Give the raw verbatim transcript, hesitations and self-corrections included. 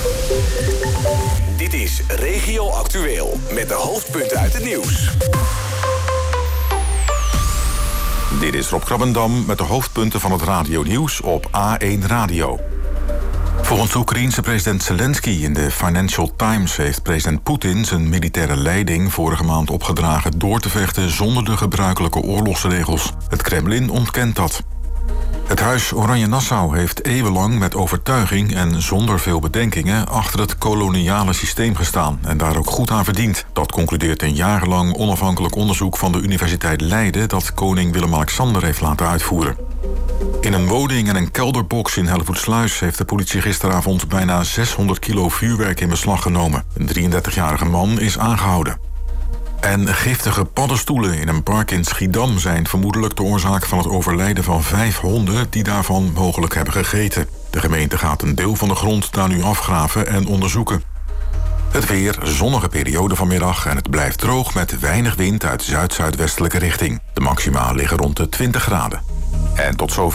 Dit is Regio Actueel met de hoofdpunten uit het nieuws. Dit is Rob Krabbendam met de hoofdpunten van het radionieuws op A één Radio. Volgens de Oekraïense president Zelensky in de Financial Times heeft president Poetin zijn militaire leiding vorige maand opgedragen door te vechten zonder de gebruikelijke oorlogsregels. Het Kremlin ontkent dat. Het Huis Oranje-Nassau heeft eeuwenlang met overtuiging en zonder veel bedenkingen achter het koloniale systeem gestaan en daar ook goed aan verdiend. Dat concludeert een jarenlang onafhankelijk onderzoek van de Universiteit Leiden dat koning Willem-Alexander heeft laten uitvoeren. In een woning en een kelderbox in Hellevoetsluis heeft de politie gisteravond bijna zeshonderd kilo vuurwerk in beslag genomen. Een drieëndertigjarige man is aangehouden. En giftige paddenstoelen in een park in Schiedam zijn vermoedelijk de oorzaak van het overlijden van vijf honden die daarvan mogelijk hebben gegeten. De gemeente gaat een deel van de grond daar nu afgraven en onderzoeken. Het weer, zonnige periode vanmiddag en het blijft droog met weinig wind uit zuid-zuidwestelijke richting. De maxima liggen rond de twintig graden. En tot zover.